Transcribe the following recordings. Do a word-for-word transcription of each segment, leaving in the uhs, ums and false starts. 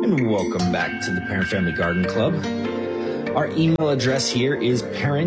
and welcome back to the Parent Family Garden Club. Our email address here is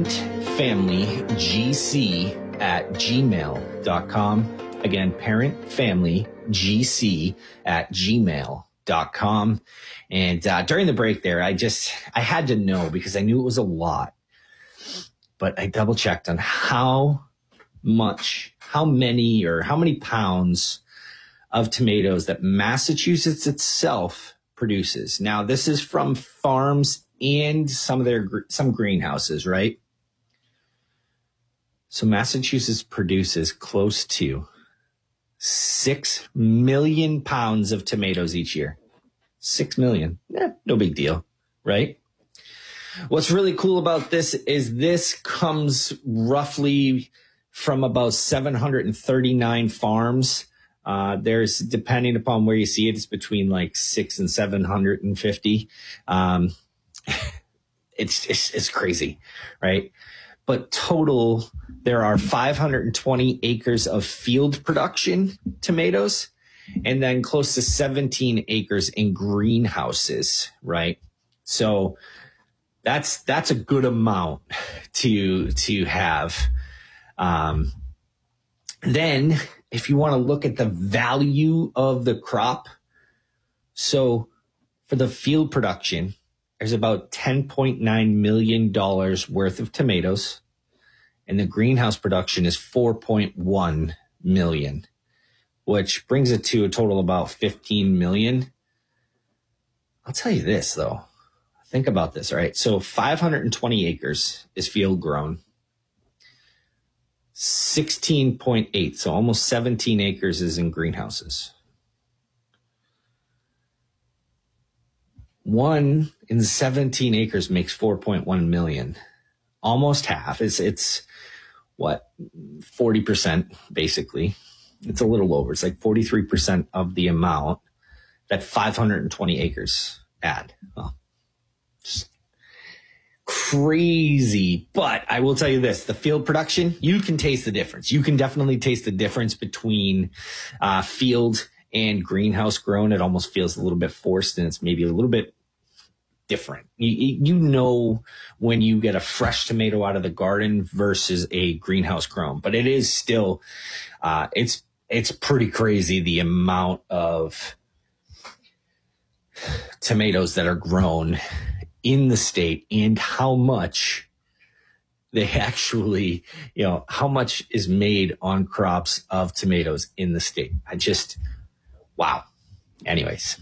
parentfamilygc at gmail dot com. Again, parentfamilygc at gmail dot com. And uh, during the break there, I just, I had to know because I knew it was a lot. But I double checked on how much, how many or how many pounds of tomatoes that Massachusetts itself produces. Now, this is from farms and some of their, some greenhouses, right? So Massachusetts produces close to six million pounds of tomatoes each year. Six million. Eh, no big deal, right? What's really cool about this is this comes roughly from about seven hundred thirty-nine farms. Uh, there's, depending upon where you see it, it's between like six and seven hundred fifty. Um, it's, it's, it's crazy, right? But total, there are five hundred twenty acres of field production tomatoes, and then close to seventeen acres in greenhouses, right? So that's, that's a good amount to, to have. Um, then if you want to look at the value of the crop, so for the field production, there's about ten point nine million dollars worth of tomatoes, and the greenhouse production is four point one million, which brings it to a total of about fifteen million. I'll tell you this though. Think about this, all right? So five hundred twenty acres is field grown. sixteen point eight, so almost seventeen acres is in greenhouses. One in seventeen acres makes four point one million. Almost half. It's, it's what, forty percent basically. It's a little over. It's like forty-three percent of the amount that five hundred twenty acres add. Well, just crazy. But I will tell you this, the field production, you can taste the difference. You can definitely taste the difference between uh, field and greenhouse grown. It almost feels a little bit forced, and it's maybe a little bit different. You, you know when you get a fresh tomato out of the garden versus a greenhouse grown, but it is still, uh, it's, it's pretty crazy the amount of tomatoes that are grown in the state and how much they actually, you know, how much is made on crops of tomatoes in the state. I just, wow. Anyways,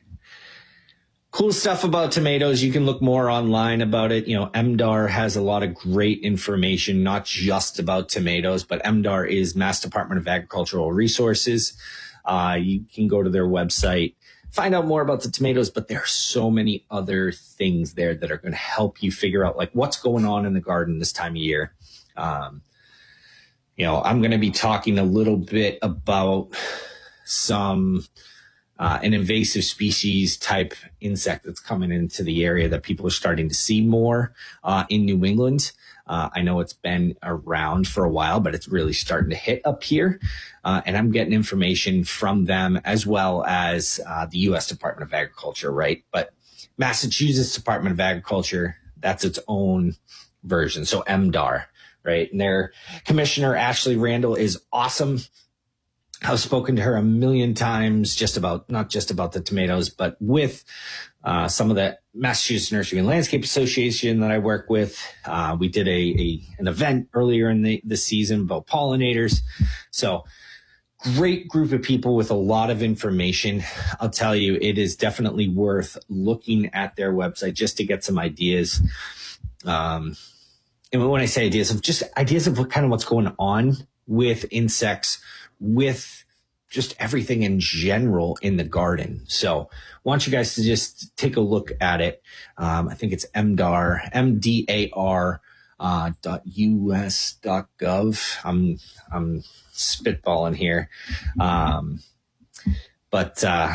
cool stuff about tomatoes. You can look more online about it. You know, M D A R has a lot of great information, not just about tomatoes, but M D A R is Mass Department of Agricultural Resources. Uh, you can go to their website, find out more about the tomatoes, but there are so many other things there that are going to help you figure out like what's going on in the garden this time of year. Um, you know, I'm going to be talking a little bit about some, uh, an invasive species type insect that's coming into the area that people are starting to see more, uh, in New England. Uh, I know it's been around for a while, but it's really starting to hit up here. Uh, and I'm getting information from them as well as uh, the U S Department of Agriculture, right? But Massachusetts Department of Agriculture, that's its own version. So M D A R, right? And their commissioner, Ashley Randall, is awesome. I've spoken to her a million times just about, not just about the tomatoes, but with uh, some of the Massachusetts Nursery and Landscape Association that I work with. Uh, we did a, a an event earlier in the, the season about pollinators. So great group of people with a lot of information. I'll tell you, it is definitely worth looking at their website just to get some ideas. Um, and when I say ideas, of just ideas of what kind of what's going on with insects, with just everything in general in the garden. So I want you guys to just take a look at it. Um, I think it's M D A R, M D A R, uh, dot U S dot gov. I'm, I'm spitballing here. Um, but, uh,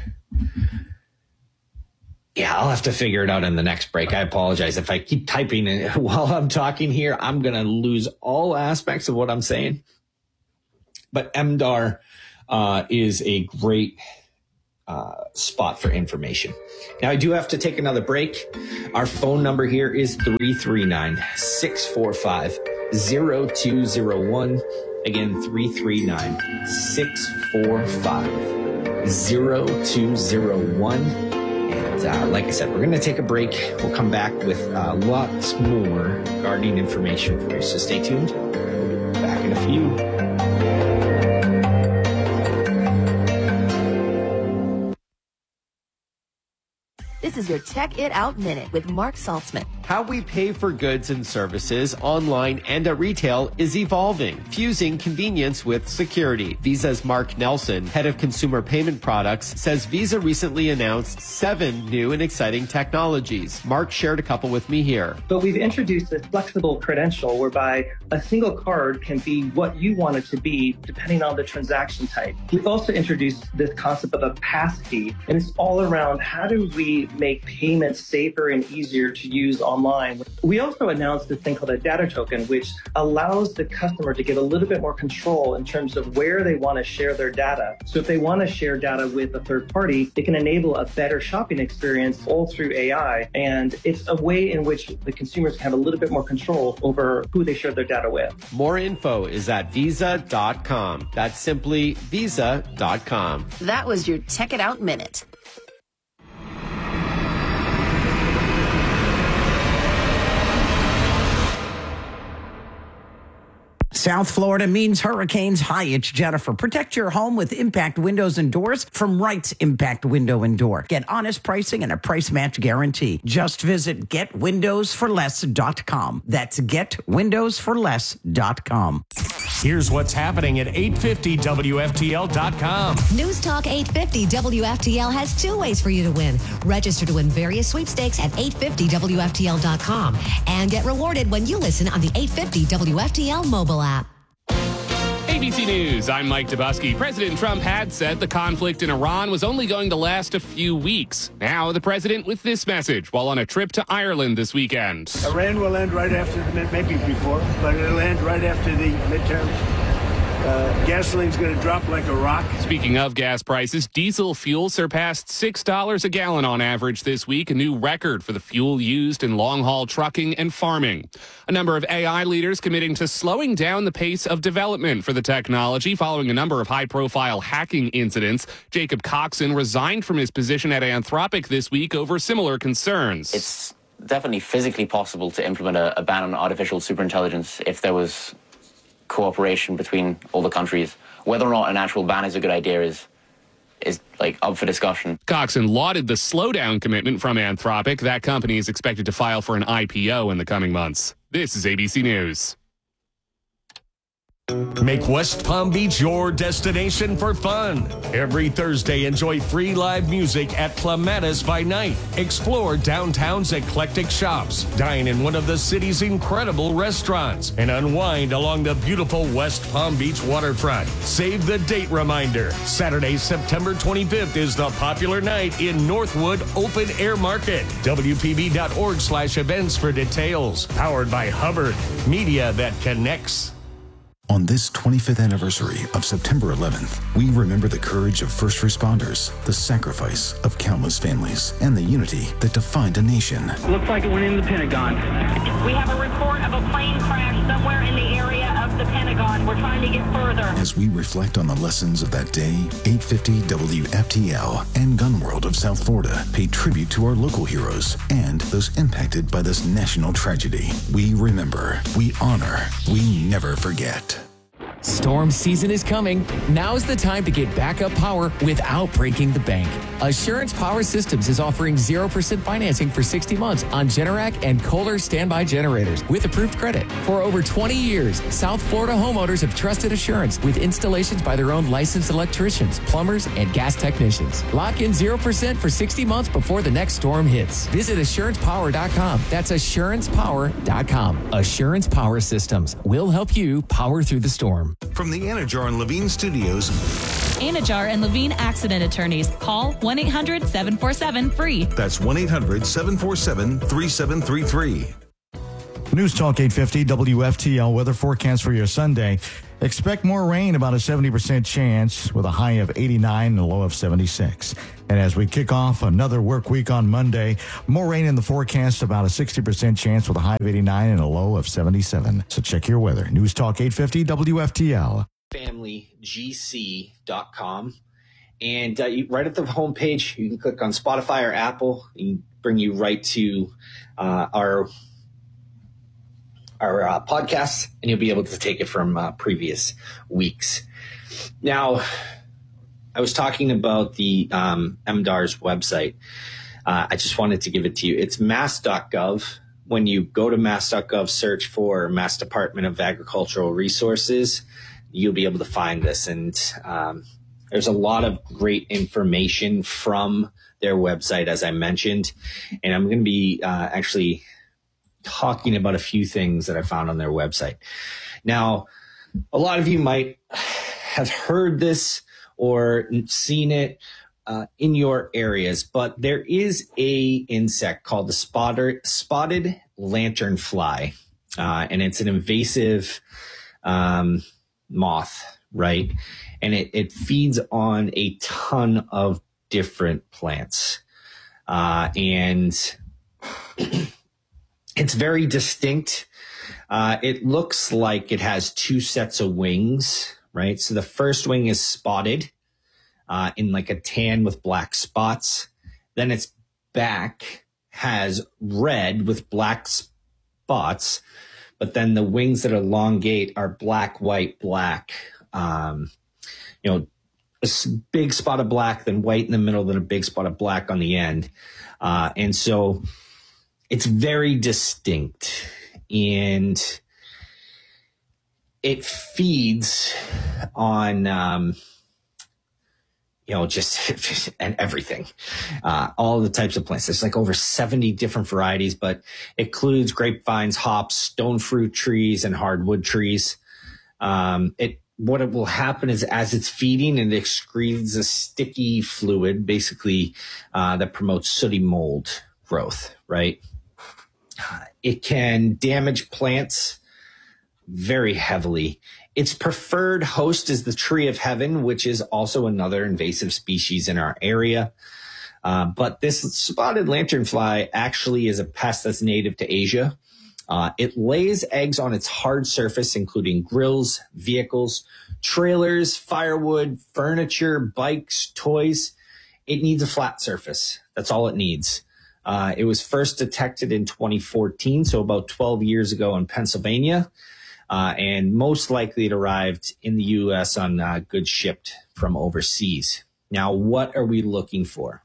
yeah, I'll have to figure it out in the next break. I apologize. If I keep typing it while I'm talking here, I'm going to lose all aspects of what I'm saying. But M D A R uh, is a great uh, spot for information. Now, I do have to take another break. Our phone number here is three three nine, six four five, zero two zero one. Again, three three nine, six four five, zero two zero one. And uh, like I said, we're going to take a break. We'll come back with uh, lots more gardening information for you. So stay tuned. We'll be back in a few. This is your Check It Out Minute with Mark Saltzman. How we pay for goods and services online and at retail is evolving, fusing convenience with security. Visa's Mark Nelson, head of consumer payment products, says Visa recently announced seven new and exciting technologies. Mark shared a couple with me here. But we've introduced this flexible credential whereby a single card can be what you want it to be depending on the transaction type. We've also introduced this concept of a passkey, and it's all around how do we make payments safer and easier to use online. We also announced this thing called a data token, which allows the customer to get a little bit more control in terms of where they want to share their data. So if they want to share data with a third party, it can enable a better shopping experience all through A I. And it's a way in which the consumers can have a little bit more control over who they share their data with. More info is at visa dot com. That's simply visa dot com. That was your Check It Out Minute. South Florida means hurricanes. Hi, it's Jennifer. Protect your home with Impact Windows and Doors from Wright's Impact Window and Door. Get honest pricing and a price match guarantee. Just visit get windows for less dot com. That's get windows for less dot com. Here's what's happening at eight fifty W F T L dot com. News Talk eight fifty W F T L has two ways for you to win. Register to win various sweepstakes at eight fifty W F T L dot com and get rewarded when you listen on the eight fifty W F T L mobile app. A B C News, I'm Mike Dubusky. President Trump had said the conflict in Iran was only going to last a few weeks. Now the president with this message while on a trip to Ireland this weekend. Iran will end right after the mid, maybe before, but it'll end right after the midterms. Uh, gasoline's going to drop like a rock. Speaking of gas prices, diesel fuel surpassed six dollars a gallon on average this week, a new record for the fuel used in long-haul trucking and farming. A number of A I leaders committing to slowing down the pace of development for the technology following a number of high-profile hacking incidents. Jacob Coxon resigned from his position at Anthropic this week over similar concerns. It's definitely physically possible to implement a, a ban on artificial superintelligence if there was cooperation between all the countries. Whether or not an actual ban is a good idea is is like up for discussion. Coxon lauded the slowdown commitment from Anthropic. That company is expected to file for an I P O in the coming months. This is A B C News. Make West Palm Beach your destination for fun. Every Thursday, enjoy free live music at Clematis by Night. Explore downtown's eclectic shops. Dine in one of the city's incredible restaurants. And unwind along the beautiful West Palm Beach waterfront. Save the date reminder. Saturday, September twenty-fifth is the popular night in Northwood Open Air Market. W P B dot org slash events for details. Powered by Hubbard. Media that connects. On this twenty-fifth anniversary of September eleventh, we remember the courage of first responders, the sacrifice of countless families, and the unity that defined a nation. Looks like it went into the Pentagon. We have a report of a plane crash somewhere in the area of the Pentagon. We're trying to get further. As we reflect on the lessons of that day, eight fifty W F T L and Gun World of South Florida pay tribute to our local heroes and those impacted by this national tragedy. We remember, we honor, we never forget. Storm season is coming. Now's the time to get backup power without breaking the bank. Assurance Power Systems is offering zero percent financing for sixty months on Generac and Kohler standby generators with approved credit. For over twenty years, South Florida homeowners have trusted Assurance with installations by their own licensed electricians, plumbers, and gas technicians. Lock in zero percent for sixty months before the next storm hits. Visit assurance power dot com. That's assurance power dot com. Assurance Power Systems will help you power through the storm. From the Anajar and Levine Studios. Anajar and Levine Accident Attorneys. Call one eight hundred seven four seven free. That's one eight hundred seven four seven three seven three three. News Talk eight fifty W F T L weather forecast for your Sunday. Expect more rain, about a seventy percent chance, with a high of eighty-nine and a low of seventy-six. And as we kick off another work week on Monday, more rain in the forecast, about a sixty percent chance with a high of eighty-nine and a low of seventy-seven. So check your weather. News Talk eight fifty W F T L. family g c dot com. And uh, you, right at the homepage, you can click on Spotify or Apple. You can bring you right to uh, our our uh, podcast, and you'll be able to take it from uh, previous weeks. Now, I was talking about the um, M D A R's website. Uh, I just wanted to give it to you. It's mass dot gov. When you go to mass dot gov, search for Mass Department of Agricultural Resources, you'll be able to find this. And um, there's a lot of great information from their website, as I mentioned. And I'm going to be uh, actually talking about a few things that I found on their website. Now, a lot of you might have heard this or seen it uh, in your areas, but there is a insect called the spotted, spotted lanternfly, uh, and it's an invasive um, moth, right? And it, it feeds on a ton of different plants, uh, and it's very distinct. Uh, it looks like it has two sets of wings, right? So the first wing is spotted uh, in like a tan with black spots. Then its back has red with black spots. But then the wings that elongate are black, white, black. Um, you know, a big spot of black, then white in the middle, then a big spot of black on the end. Uh, and so it's very distinct, and it feeds on, um, you know, just and everything, uh, all the types of plants. There's like over seventy different varieties, but it includes grapevines, hops, stone fruit trees, and hardwood trees. Um, it what it will happen is as it's feeding, it excretes a sticky fluid, basically uh, that promotes sooty mold growth, right? It can damage plants very heavily. Its preferred host is the tree of heaven, which is also another invasive species in our area. Uh, but this spotted lanternfly actually is a pest that's native to Asia. Uh, it lays eggs on its hard surface, including grills, vehicles, trailers, firewood, furniture, bikes, toys. It needs a flat surface. That's all it needs. Uh, it was first detected in twenty fourteen, so about twelve years ago in Pennsylvania, uh, and most likely it arrived in the U S on uh, goods shipped from overseas. Now, what are we looking for?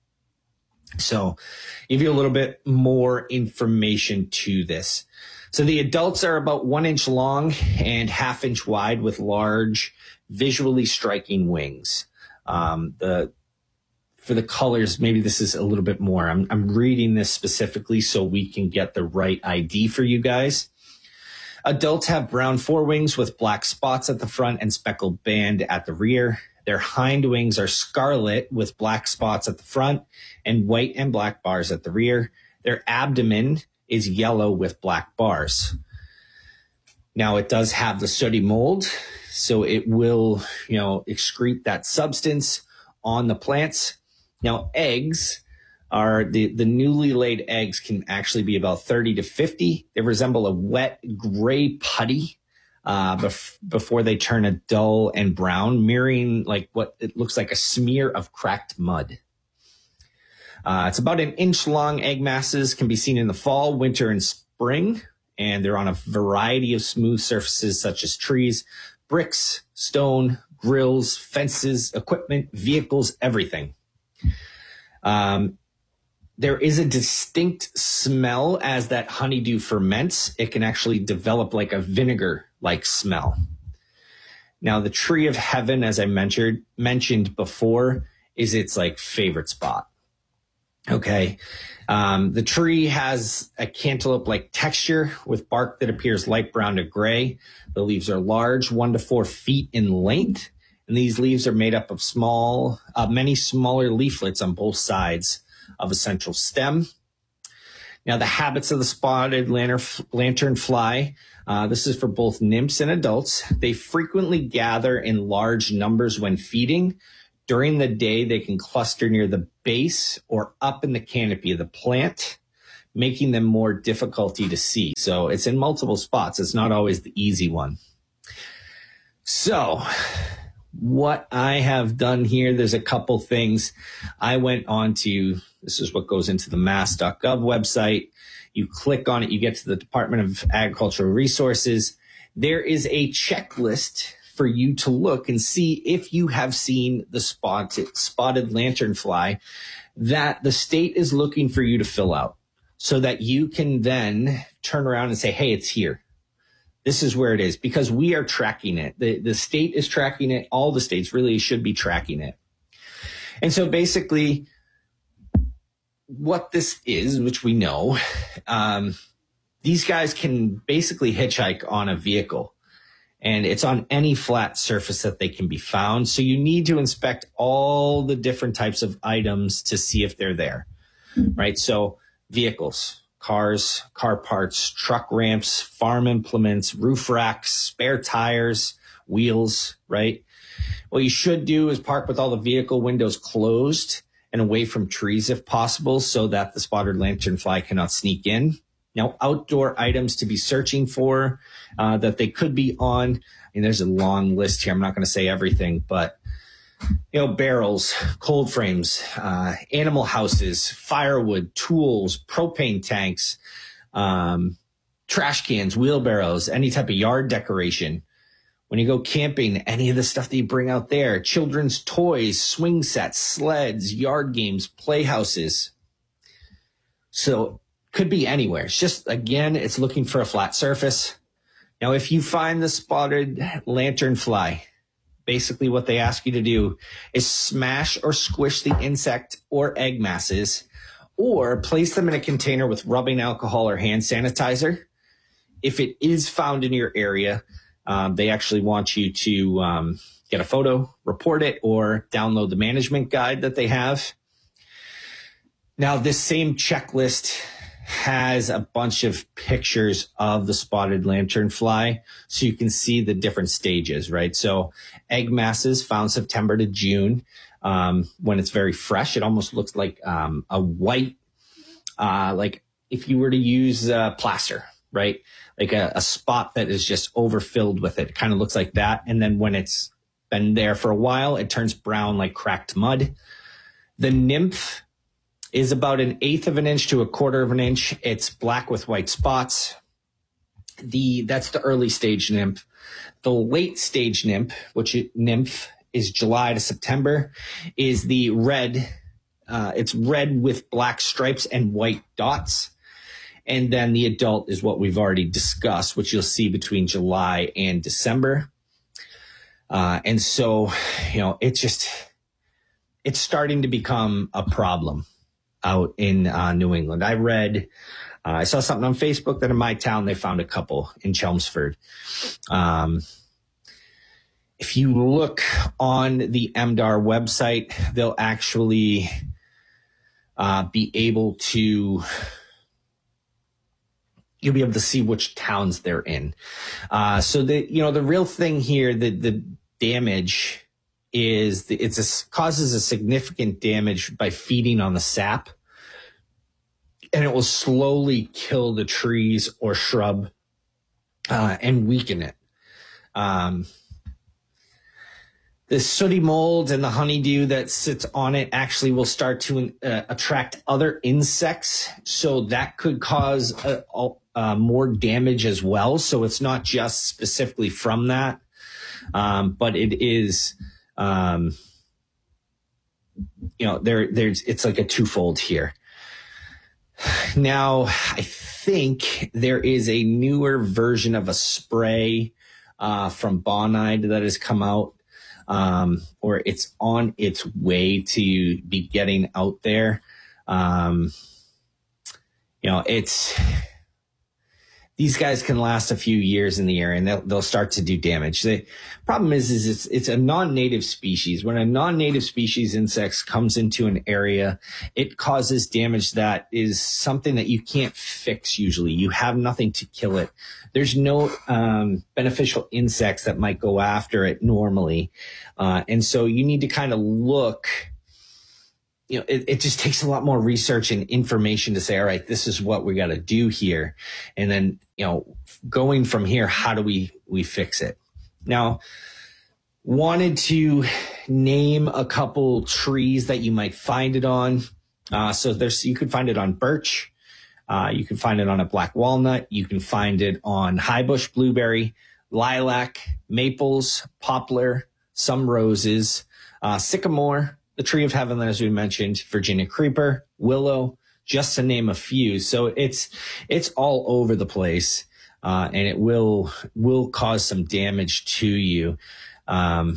So, give you a little bit more information to this. So, the adults are about one inch long and half inch wide with large, visually striking wings. Um, the For the colors, maybe this is a little bit more. I'm, I'm reading this specifically so we can get the right I D for you guys. Adults have brown forewings with black spots at the front and speckled band at the rear. Their hind wings are scarlet with black spots at the front and white and black bars at the rear. Their abdomen is yellow with black bars. Now, it does have the sooty mold, so it will, you know, excrete that substance on the plants. Now, eggs are the, the newly laid eggs can actually be about thirty to fifty. They resemble a wet gray putty uh, bef- before they turn a dull and brown, mirroring like what it looks like a smear of cracked mud. Uh, it's about an inch long. Egg masses can be seen in the fall, winter, and spring, and they're on a variety of smooth surfaces such as trees, bricks, stone, grills, fences, equipment, vehicles, everything. Um, there is a distinct smell as that honeydew ferments. It can actually develop like a vinegar-like smell. Now, the tree of heaven, as I mentioned, mentioned before, is its like favorite spot. Okay. Um, the tree has a cantaloupe-like texture with bark that appears light brown to gray. The leaves are large, one to four feet in length. And these leaves are made up of small, uh, many smaller leaflets on both sides of a central stem. Now, the habits of the spotted lantern, lantern fly Uh, this is for both nymphs and adults. They frequently gather in large numbers when feeding. During the day, they can cluster near the base or up in the canopy of the plant, making them more difficulty to see. So it's in multiple spots. It's not always the easy one. So what I have done here, there's a couple things. I went on to, this is what goes into the mass dot gov website. You click on it, you get to the Department of Agricultural Resources. There is a checklist for you to look and see if you have seen the spotted, spotted lanternfly that the state is looking for you to fill out, so that you can then turn around and say, hey, it's here. This is where it is, because we are tracking it. The, the state is tracking it. All the states really should be tracking it. And so basically what this is, which we know, um, these guys can basically hitchhike on a vehicle, and it's on any flat surface that they can be found. So you need to inspect all the different types of items to see if they're there, right? So vehicles, cars, car parts, truck ramps, farm implements, roof racks, spare tires, wheels, right? What you should do is park with all the vehicle windows closed and away from trees if possible, so that the spotted lanternfly cannot sneak in. Now, outdoor items to be searching for uh, that they could be on. And there's a long list here. I'm not going to say everything, but you know, barrels, cold frames, uh, animal houses, firewood, tools, propane tanks, um, trash cans, wheelbarrows, any type of yard decoration. When you go camping, any of the stuff that you bring out there, children's toys, swing sets, sleds, yard games, playhouses. So could be anywhere. It's just, again, it's looking for a flat surface. Now, if you find the spotted lanternfly, basically what they ask you to do is smash or squish the insect or egg masses, or place them in a container with rubbing alcohol or hand sanitizer. If it is found in your area, um, they actually want you to um, get a photo, report it, or download the management guide that they have. Now, this same checklist has a bunch of pictures of the spotted lanternfly, so you can see the different stages, right? So egg masses found September to June. Um, when it's very fresh, it almost looks like um, a white, uh, like if you were to use uh, plaster, right? Like a, a spot that is just overfilled with it. It kind of looks like that. And then when it's been there for a while, it turns brown like cracked mud. The nymph is about an eighth of an inch to a quarter of an inch. It's black with white spots. The that's the early stage nymph. The late stage nymph, which it, nymph is July to September, is the red. Uh, it's red with black stripes and white dots. And then the adult is what we've already discussed, which you'll see between July and December. Uh, and so, you know, it's just, it's starting to become a problem out in uh, New England. I read, uh, I saw something on Facebook that in my town, they found a couple in Chelmsford. Um, if you look on the M D A R website, they'll actually uh, be able to, you'll be able to see which towns they're in. Uh, so the, you know, the real thing here, the, the damage is the, it's a, causes a significant damage by feeding on the sap, and it will slowly kill the trees or shrub uh, and weaken it. Um, the sooty mold and the honeydew that sits on it actually will start to uh, attract other insects, so that could cause uh, uh, more damage as well. So it's not just specifically from that, um, but it is. Um, you know, there, there's, it's like a twofold here. Now, I think there is a newer version of a spray, uh, from Bonide that has come out, um, or it's on its way to be getting out there. Um, you know, it's, these guys can last a few years in the air and they'll, they'll start to do damage. The problem is, is it's, it's a non-native species. When a non-native species insect comes into an area, it causes damage that is something that you can't fix usually. You have nothing to kill it. There's no um, beneficial insects that might go after it normally. Uh, and so you need to kind of look. You know, it, it just takes a lot more research and information to say, all right, this is what we got to do here. And then, you know, going from here, how do we, we fix it? Now, wanted to name a couple trees that you might find it on. Uh, so there's, you could find it on birch. Uh, you can find it on a black walnut. You can find it on high bush blueberry, lilac, maples, poplar, some roses, uh, sycamore, the tree of heaven, as we mentioned, Virginia creeper, willow, just to name a few. So it's it's all over the place, uh, and it will will cause some damage to you. Um,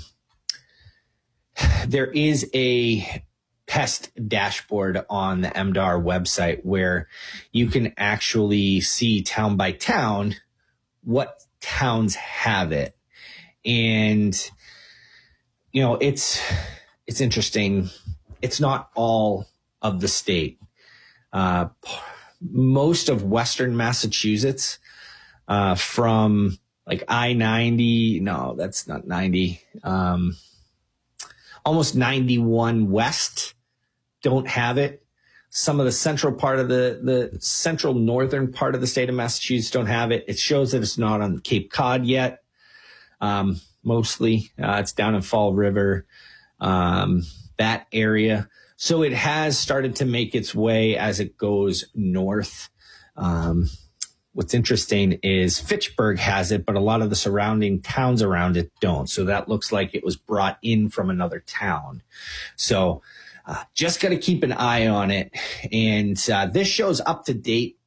there is a pest dashboard on the M D A R website where you can actually see town by town what towns have it, and you know it's. It's interesting. It's not all of the state. Uh, most of Western Massachusetts, uh, from like I ninety, no, that's not ninety, um, almost ninety-one west don't have it. Some of the central part of the, the central northern part of the state of Massachusetts don't have it. It shows that it's not on Cape Cod yet. Um, mostly, uh, it's down in Fall River. Um, that area. So it has started to make its way as it goes north. Um, what's interesting is Fitchburg has it, but a lot of the surrounding towns around it don't. So that looks like it was brought in from another town. So, uh, just got to keep an eye on it. And, uh, this shows up to date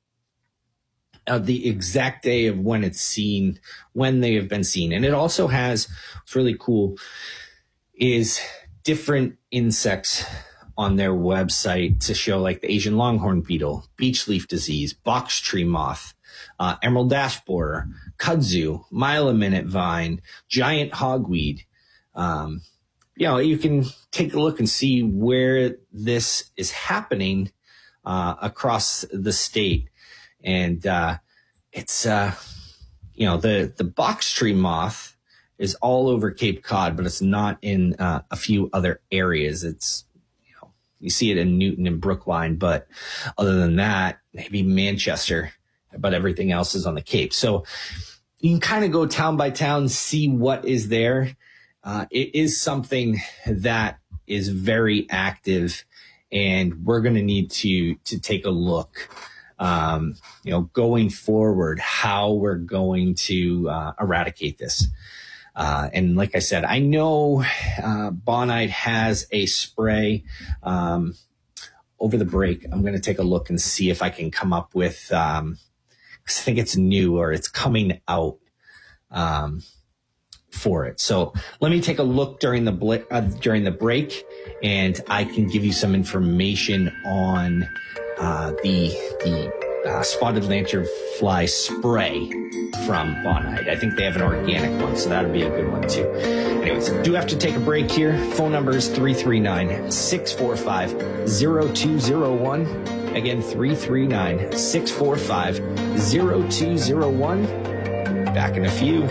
of the exact day of when it's seen, when they have been seen. And it also has, what's really cool is different insects on their website to show like the Asian longhorn beetle, beech leaf disease, box tree moth, uh, emerald ash borer, kudzu, mile a minute vine, giant hogweed. Um, you know, you can take a look and see where this is happening uh, across the state. And uh, it's, uh, you know, the, the box tree moth is all over Cape Cod, but it's not in uh, a few other areas. It's, you know, you see it in Newton and Brookline, but other than that, maybe Manchester, but everything else is on the Cape. So you can kind of go town by town, see what is there. Uh, it is something that is very active, and we're going to need to, to take a look, um, you know, going forward, how we're going to uh, eradicate this. Uh, and like I said, I know uh, Bonide has a spray. Um, over the break, I'm going to take a look and see if I can come up with, um, 'cause I think it's new or it's coming out um, for it. So let me take a look during the bl- uh, during the break, and I can give you some information on uh, the the uh, spotted lanternfly spray from Bonide. I think they have an organic one, so that'll be a good one too. Anyways, do have to take a break here. Phone number is three three nine, six four five, zero two zero one. Again, three three nine, six four five, zero two zero one. Back in a few.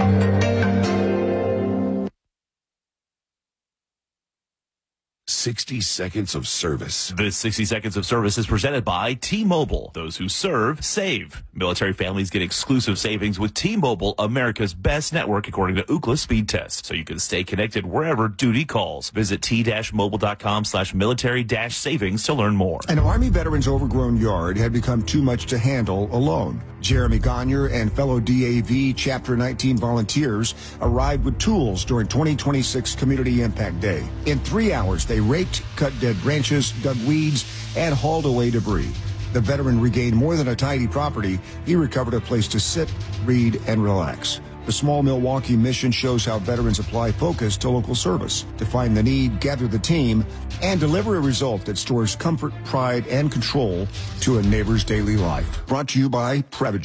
sixty seconds of service. This sixty seconds of service is presented by T-Mobile. Those who serve, save. Military families get exclusive savings with T-Mobile, America's best network according to Ookla speed test. So you can stay connected wherever duty calls. Visit t-mobile.com slash military dash savings to learn more. An Army veteran's overgrown yard had become too much to handle alone. Jeremy Gagner and fellow D A V Chapter nineteen volunteers arrived with tools during twenty twenty-six Community Impact Day. In three hours, they raked, cut dead branches, dug weeds, and hauled away debris. The veteran regained more than a tidy property. He recovered a place to sit, read, and relax. The Small Milwaukee mission shows how veterans apply focus to local service, define the need, gather the team, and deliver a result that stores comfort, pride, and control to a neighbor's daily life. Brought to you by Prevagen.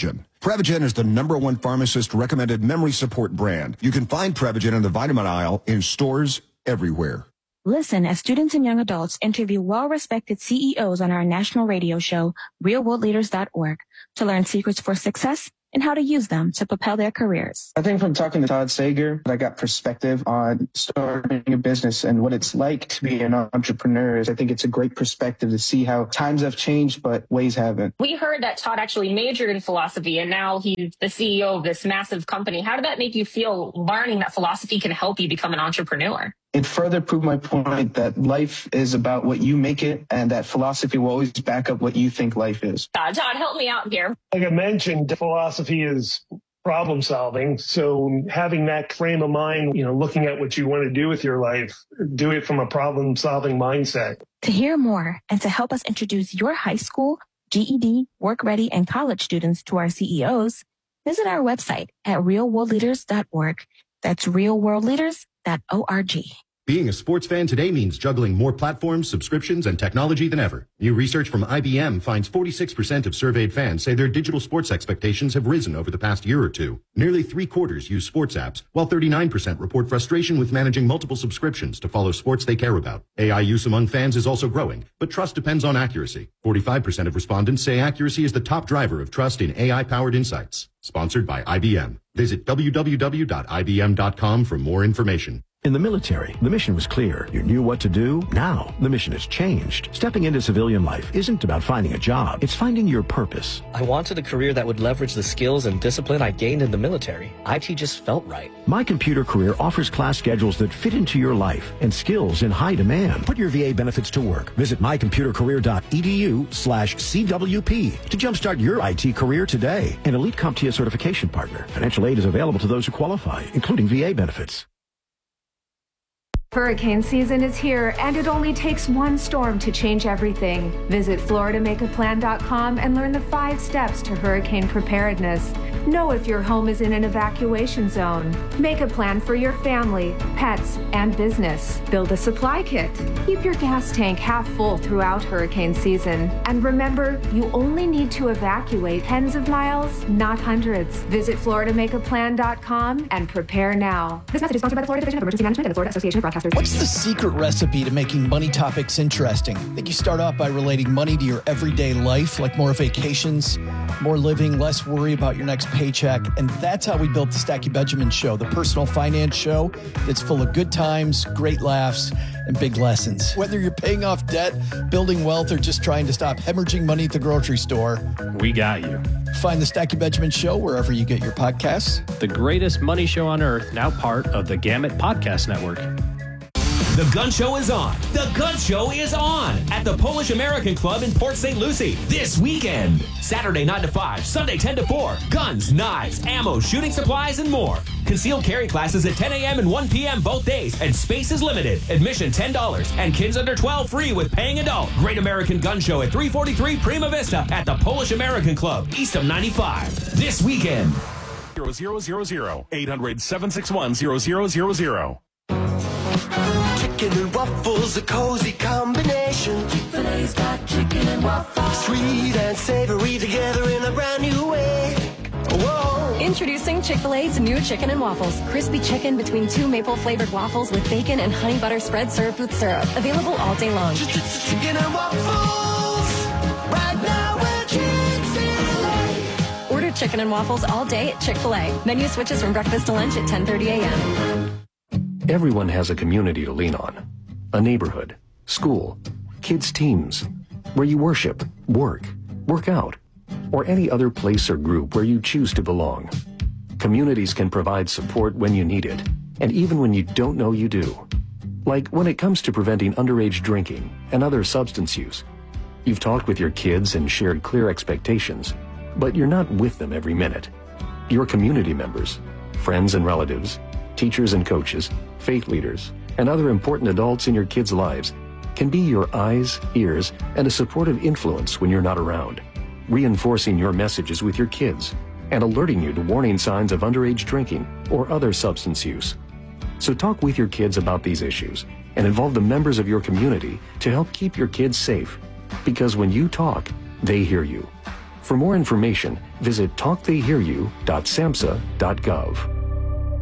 Prevagen is the number one pharmacist recommended memory support brand. You can find Prevagen in the vitamin aisle in stores everywhere. Listen as students and young adults interview well-respected C E Os on our national radio show, real world leaders dot org, to learn secrets for success and how to use them to propel their careers. I think from talking to Todd Sager, I got perspective on starting a business and what it's like to be an entrepreneur. I think it's a great perspective to see how times have changed, but ways haven't. We heard that Todd actually majored in philosophy, and now he's the C E O of this massive company. How did that make you feel, learning that philosophy can help you become an entrepreneur? It further proved my point that life is about what you make it, and that philosophy will always back up what you think life is. Uh, Todd, help me out here. Like I mentioned, philosophy is problem solving. So having that frame of mind, you know, looking at what you want to do with your life, do it from a problem solving mindset. To hear more and to help us introduce your high school, G E D, work ready, and college students to our C E Os, visit our website at real world leaders dot org. That's real world leaders dot org. Being a sports fan today means juggling more platforms, subscriptions, and technology than ever. New research from I B M finds forty-six percent of surveyed fans say their digital sports expectations have risen over the past year or two. Nearly three quarters use sports apps, while thirty-nine percent report frustration with managing multiple subscriptions to follow sports they care about. A I use among fans is also growing, but trust depends on accuracy. forty-five percent of respondents say accuracy is the top driver of trust in A I-powered insights. Sponsored by I B M. Visit w w w dot i b m dot com for more information. In the military, the mission was clear. You knew what to do. Now, the mission has changed. Stepping into civilian life isn't about finding a job. It's finding your purpose. I wanted a career that would leverage the skills and discipline I gained in the military. I T just felt right. My Computer Career offers class schedules that fit into your life and skills in high demand. Put your V A benefits to work. Visit my computer career dot e d u slash C W P to jumpstart your I T career today. An Elite CompTIA certification partner. Financial aid is available to those who qualify, including V A benefits. Hurricane season is here, and it only takes one storm to change everything. Visit Florida Make A Plan dot com and learn the five steps to hurricane preparedness. Know if your home is in an evacuation zone. Make a plan for your family, pets, and business. Build a supply kit. Keep your gas tank half full throughout hurricane season. And remember, you only need to evacuate tens of miles, not hundreds. Visit Florida Make A Plan dot com and prepare now. This message is sponsored by the Florida Division of Emergency Management and the Florida Association of Broadcasters. What's the secret recipe to making money topics interesting? I think you start off by relating money to your everyday life, like more vacations, more living, less worry about your next paycheck. And that's how we built the Stacky Benjamin Show, the personal finance show that's full of good times, great laughs, and big lessons. Whether you're paying off debt, building wealth, or just trying to stop hemorrhaging money at the grocery store, we got you. Find the Stacky Benjamin Show wherever you get your podcasts. The greatest money show on earth, now part of the Gamut Podcast Network. The Gun Show is on. The Gun Show is on at the Polish American Club in Port Saint Lucie this weekend. Saturday nine to five, Sunday ten to four. Guns, knives, ammo, shooting supplies, and more. Concealed carry classes at ten a.m. and one p.m. both days, and space is limited. Admission ten dollars, and kids under twelve free with paying adult. Great American Gun Show at three forty-three Prima Vista at the Polish American Club, east of ninety-five. This weekend. zero zero zero zero eight hundred seven six one zero zero zero zero. Chicken and waffles, a cozy combination. Chick-fil-A's got chicken and waffles. Sweet and savory together in a brand new way. Whoa. Introducing Chick-fil-A's new chicken and waffles. Crispy chicken between two maple-flavored waffles with bacon and honey butter spread served with syrup. Available all day long. Chicken and waffles. Right now at Chick-fil-A. Order chicken and waffles all day at Chick-fil-A. Menu switches from breakfast to lunch at ten thirty a.m. Everyone has a community to lean on. A neighborhood, school, kids' teams, where you worship, work, work out, or any other place or group where you choose to belong. Communities can provide support when you need it, and even when you don't know you do. Like when it comes to preventing underage drinking and other substance use. You've talked with your kids and shared clear expectations, but you're not with them every minute. Your community members, friends and relatives, teachers and coaches, faith leaders, and other important adults in your kids' lives can be your eyes, ears, and a supportive influence when you're not around, reinforcing your messages with your kids and alerting you to warning signs of underage drinking or other substance use. So talk with your kids about these issues and involve the members of your community to help keep your kids safe, because when you talk, they hear you. For more information, visit talk they hear you dot samhsa dot gov.